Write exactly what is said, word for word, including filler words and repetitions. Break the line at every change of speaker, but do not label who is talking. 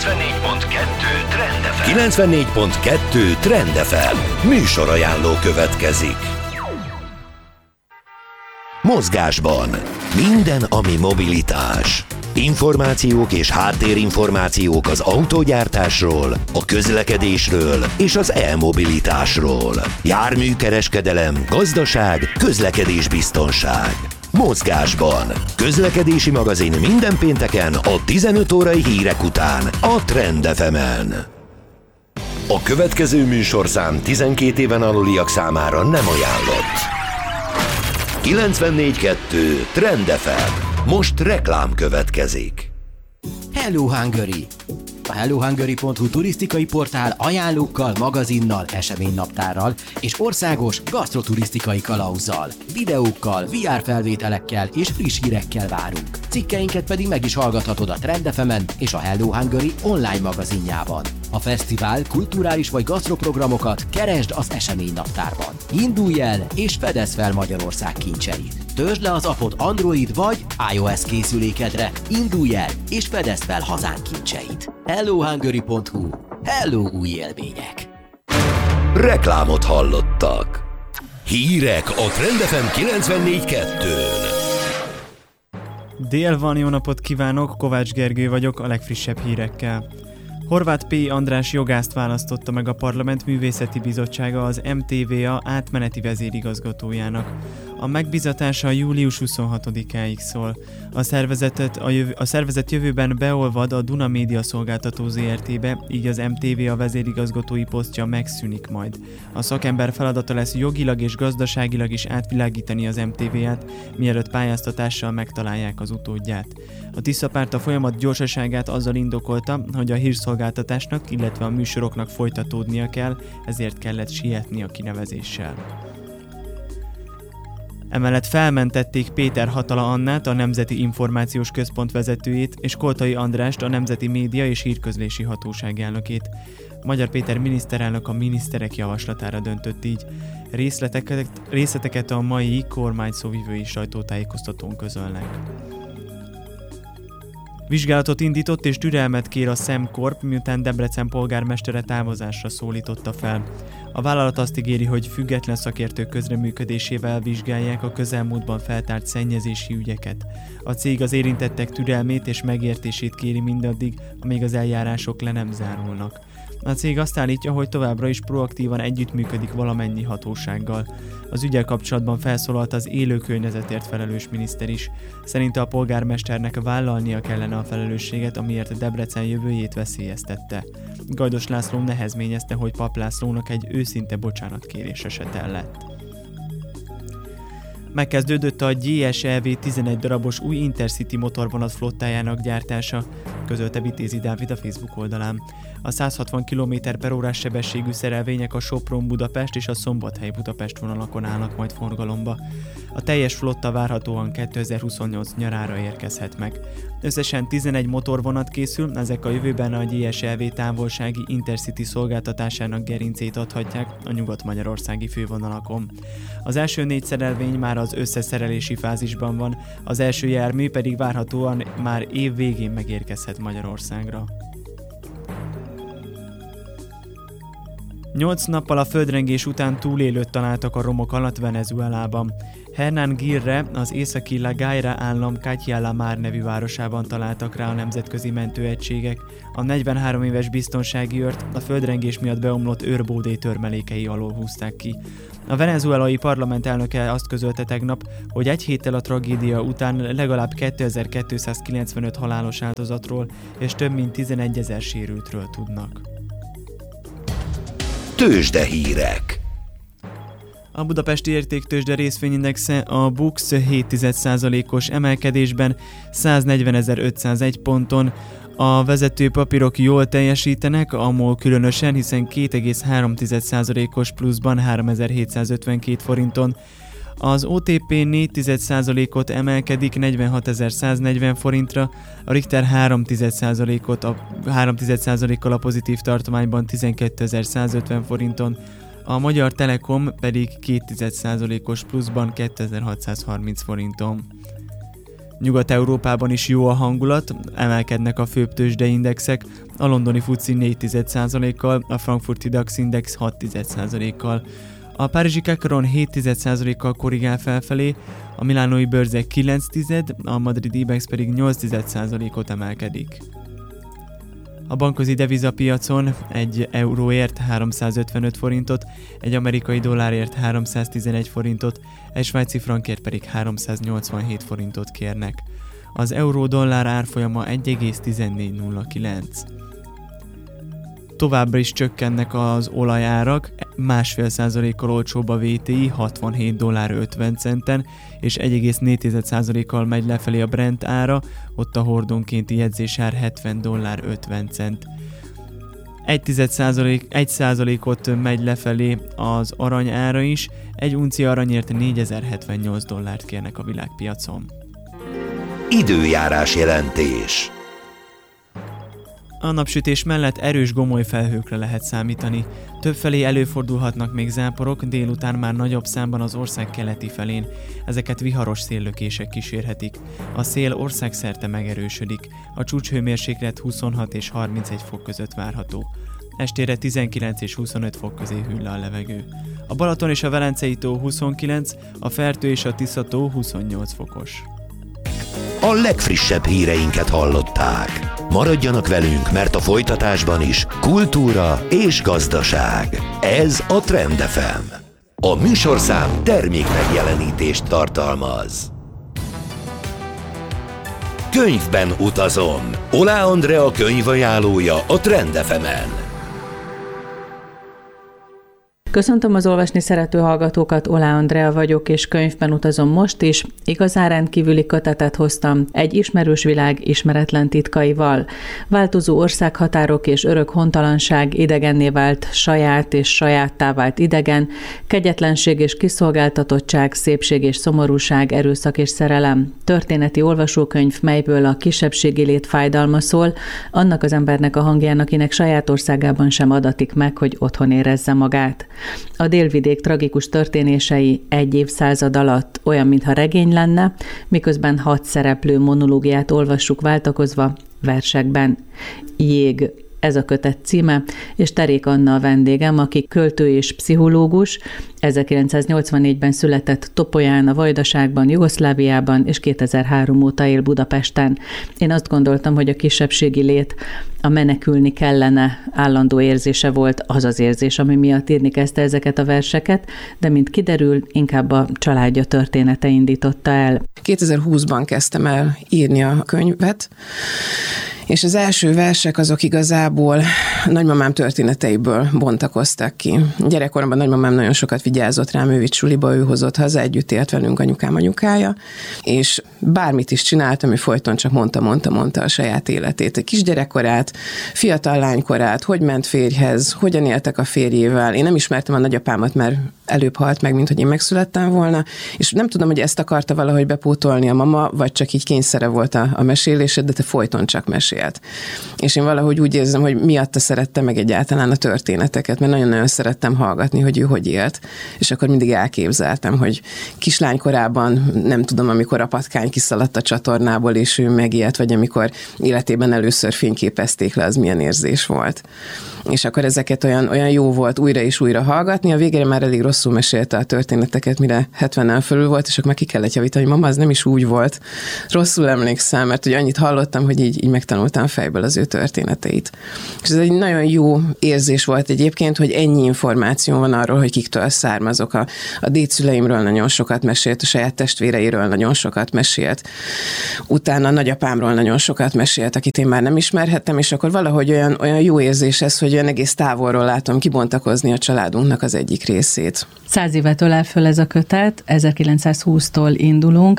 kilencvennégy pont kettő Trend ef em.
kilencvennégy pont kettő Trend ef em. Műsorajánló következik. Mozgásban. Minden, ami mobilitás. Információk és háttérinformációk az autógyártásról, a közlekedésről és az e-mobilitásról. Járműkereskedelem, gazdaság, közlekedésbiztonság. Mozgásban. Közlekedési magazin minden pénteken a tizenöt órai hírek után a Trend ef emen. A következő műsorszám tizenkét éven aluliak számára nem ajánlott. kilencvennégy kettő Trend ef em. Most reklám következik.
Hello Hungary! A hello hungary pont hu turisztikai portál ajánlókkal, magazinnal, eseménynaptárral és országos gasztroturisztikai kalauzzal, videókkal, vé er felvételekkel és friss hírekkel várunk. Cikkeinket pedig meg is hallgathatod a Trend ef emen és a Hello Hungary online magazinjában. A fesztivál, kulturális vagy gasztroprogramokat keresd az eseménynaptárban. Indulj el és fedezd fel Magyarország kincseit. Töltsd le az appot Android vagy iOS készülékedre, indulj el és fedezd fel hazánk kincseit. hello hungary pont hu. Hello új élmények!
Reklámot hallottak. Hírek a Trend ef em kilencvennégy kettőn.
Dél van, jó napot kívánok, Kovács Gergő vagyok a legfrissebb hírekkel. Horváth P. András jogászt választotta meg a Parlament Művészeti Bizottsága az em té vé á átmeneti vezérigazgatójának. A megbizatása július huszonhatodikáig szól. A szervezetet a, jövő, a szervezet jövőben beolvad a Duna Média Szolgáltató zé er té-be, így az em té vé á vezérigazgatói posztja megszűnik majd. A szakember feladata lesz jogilag és gazdaságilag is átvilágítani az em té vé á-t, mielőtt pályáztatással megtalálják az utódját. A Tisza párt a folyamat gyorsaságát azzal indokolta, hogy a hírszolgáltatásnak, illetve a műsoroknak folytatódnia kell, ezért kellett sietni a kinevezéssel. Emellett felmentették Péter Hatala Annát, a Nemzeti Információs Központ vezetőjét, és Koltai Andrást, a Nemzeti Média és Hírközlési Hatóság elnökét. Magyar Péter miniszterelnök a miniszterek javaslatára döntött így. Részleteket, részleteket a mai kormányszóvivői sajtótájékoztatón közölnek. Vizsgálatot indított és türelmet kér a SemCorp, miután Debrecen polgármestere távozásra szólította fel. A vállalat azt ígéri, hogy független szakértők közreműködésével vizsgálják a közelmúltban feltárt szennyezési ügyeket. A cég az érintettek türelmét és megértését kéri mindaddig, amíg az eljárások le nem zárulnak. A cég azt állítja, hogy továbbra is proaktívan együttműködik valamennyi hatósággal. Az ügyel kapcsolatban felszólalt az élő környezetért felelős miniszter is. Szerinte a polgármesternek vállalnia kellene a felelősséget, amiért Debrecen jövőjét veszélyeztette. Gajdos László nehezményezte, hogy Pap Lászlónak egy őszinte bocsánatkérése se tellett. Megkezdődött a gé es é vé tizenegy darabos új Intercity motorvonat flottájának gyártása, közölte Vitézi Dávid a Facebook oldalán. A száz hatvan kilométer per órás sebességű szerelvények a Sopron-Budapest és a Szombathely-Budapest vonalakon állnak majd forgalomba. A teljes flotta várhatóan kétezer-huszonnyolc nyarára érkezhet meg. Összesen tizenegy motorvonat készül, ezek a jövőben a gé es é vé távolsági Intercity szolgáltatásának gerincét adhatják a nyugat-magyarországi fővonalakon. Az első négy szerelvény már az összeszerelési fázisban van, az első jármű pedig várhatóan már év végén megérkezhet Magyarországra. Nyolc nappal a földrengés után túlélőt találtak a romok alatt Venezuelában. Hernán Gilre, az északi La Guaira állam Catia La Mar nevű városában találtak rá a nemzetközi mentőegységek. A negyvenhárom éves biztonsági őrt a földrengés miatt beomlott őrbódé törmelékei alól húzták ki. A venezuelai parlament elnöke azt közölte tegnap, hogy egy héttel a tragédia után legalább kétezer-kétszázkilencvenöt halálos áldozatról és több mint tizenegyezer sérültről tudnak.
Tőzsdehírek.
A budapesti értéktőzsde részvényindexe a BUX hét egész egy százalékos emelkedésben száznegyvenezer-ötszázegy ponton. A vezető papírok jól teljesítenek, a MOL különösen, hiszen két egész három százalékos pluszban háromezer-hétszázötvenkét forinton. Az o té pé négy egész egy százalékot emelkedik negyvenhatezer-száznegyven forintra, a Richter három egész egy százalékot a három egész egy százalékkal a pozitív tartományban tizenkétezer-százötven forinton, a Magyar Telekom pedig két egész egy százalékos pluszban kétezer-hatszázharminc forinton. Nyugat-Európában is jó a hangulat, emelkednek a főbb tőzsdeindexek, a londoni fuci négy egész egy százalékkal, a frankfurti DAX index hat egész egy százalékkal. A párizsi Kakaron hét egész egy százalékkal korrigál felfelé, a milánói bőrze kilenc tized, a madridi Ibex pedig nyolc egész egy százalékot emelkedik. A bankközi devizapiacon egy euróért háromszázötvenöt forintot, egy amerikai dollárért háromszáztizenegy forintot, egy svájci frankért pedig háromszáznyolcvanhét forintot kérnek. Az euró-dollár árfolyama egy egész tizennégy nulla kilenc. Továbbra is csökkennek az olajárak, másfél százalékkal olcsóbb a vé té i hatvanhét dollár ötven centen, és egy egész négy százalékkal megy lefelé a Brent ára, ott a hordonkénti jegyzésár hetven dollár ötven cent. egy százalék, egy százalékot megy lefelé az arany ára is, egy uncia aranyért négyezer-hetvennyolc dollárt kérnek a világpiacon.
Időjárás jelentés.
A napsütés mellett erős gomoly felhőkre lehet számítani. Többfelé előfordulhatnak még záporok, délután már nagyobb számban az ország keleti felén. Ezeket viharos széllökések kísérhetik. A szél országszerte megerősödik. A csúcshőmérséklet huszonhat és harmincegy fok között várható. Estére tizenkilenc és huszonöt fok közé hűl le a levegő. A Balaton és a Velencei tó huszonkilenc, a Fertő és a Tisza tó huszonnyolc fokos.
A legfrissebb híreinket hallották. Maradjanak velünk, mert a folytatásban is kultúra és gazdaság. Ez a Trend ef em. A műsorszám termék megjelenítést tartalmaz. Könyvben utazom. Olá Andrea könyvajánlója a Trend ef emen.
Köszöntöm az olvasni szerető hallgatókat, Olá Andrea vagyok, és könyvben utazom most is. Igazán rendkívüli kötetet hoztam, egy ismerős világ ismeretlen titkaival. Változó országhatárok és örök hontalanság, idegenné vált saját és sajáttá vált idegen, kegyetlenség és kiszolgáltatottság, szépség és szomorúság, erőszak és szerelem. Történeti olvasókönyv, melyből a kisebbségi lét fájdalma szól, annak az embernek a hangján, akinek saját országában sem adatik meg, hogy otthon érezze magát. A délvidék tragikus történései egy évszázad alatt olyan, mintha regény lenne, miközben hat szereplő monológiát olvassuk váltakozva versekben. Jég, ez a kötet címe, és Terék Anna a vendégem, aki költő és pszichológus, ezerkilencszáznyolcvannégyben született Topolyán, a Vajdaságban, Jugoszláviában, és kétezer-három óta él Budapesten. Én azt gondoltam, hogy a kisebbségi lét, a menekülni kellene állandó érzése volt, az az érzés, ami miatt írni kezdte ezeket a verseket, de mint kiderül, inkább a családja története indította el.
kétezer-húszban kezdtem el írni a könyvet, és az első versek azok igazából nagymamám történeteiből bontakoztak ki. Gyerekkoromban nagymamám nagyon sokat vigyázott rám, ő vitt suliba, ő hozott haza, együtt élt velünk anyukám anyukája, és bármit is csináltam, ő folyton csak mondta, mondta, mondta a saját életét. A kisgyerekkorát, fiatal lánykorát, hogy ment férjhez, hogyan éltek a férjével. Én nem ismertem a nagyapámat, mert előbb halt meg, mint hogy én megszülettem volna, és nem tudom, hogy ezt akarta valahogy bepótolni a mama, vagy csak így kényszere volt a, a mesélésed, de te folyton csak mesélt. És én valahogy úgy érzem, hogy miatta szerettem meg egyáltalán a történeteket, mert nagyon-nagyon szerettem hallgatni, hogy ő hogy élt, és akkor mindig elképzeltem, hogy kislánykorában, nem tudom, amikor a patkány kiszaladt a csatornából, és ő megélt, vagy amikor életében először fényképezték le, az milyen érzés volt. És akkor ezeket olyan, olyan jó volt újra és újra hallgatni, a végére már elég rosszul mesélte a történeteket, mire hetvenen fölül volt, és akkor már ki kellett javítani, hogy mama, az nem is úgy volt. Rosszul emlékszem, mert hogy annyit hallottam, hogy így, így megtanultam fejből az ő történeteit. És ez egy nagyon jó érzés volt egyébként, hogy ennyi információ van arról, hogy kiktől származok. A, a dédszüleimről nagyon sokat mesélt, a saját testvéreiről nagyon sokat mesélt. Utána a nagyapámról nagyon sokat mesélt, akit én már nem ismerhettem, és akkor valahogy olyan, olyan jó érzés ez, hogy olyan egész távolról látom kibontakozni a családunknak az egyik részét.
Száz évet ölel föl ez a kötet, ezerkilencszázhúsztól indulunk,